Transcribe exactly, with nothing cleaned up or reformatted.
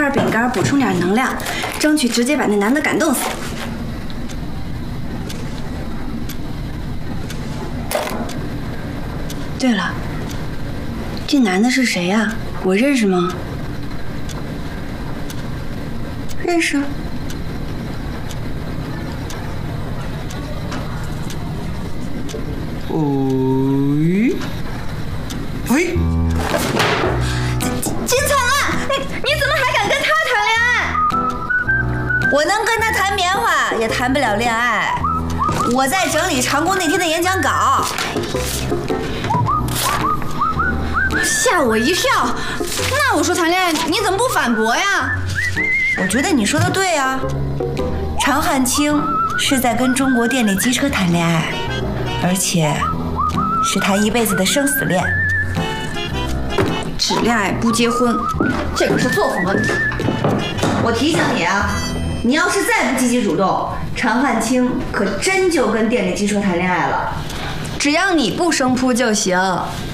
片饼干补充点能量，争取直接把那男的感动死。对了，这男的是谁呀？我认识吗？认识。 哦，喂， 金灿烂，你你怎么还敢跟他谈恋爱？ 我能跟他谈棉花，也谈不了恋爱。我在整理长工那天的演讲稿。 吓我一跳！那我说谈恋爱，你怎么不反驳呀？ 我觉得你说的对啊，常汉卿是在跟中国电力机车谈恋爱，而且是谈一辈子的生死恋。 只恋爱不结婚，这可是作风问题。 我提醒你啊，你要是再不积极主动，常汉卿可真就跟电力机车谈恋爱了。 只要你不生扑就行。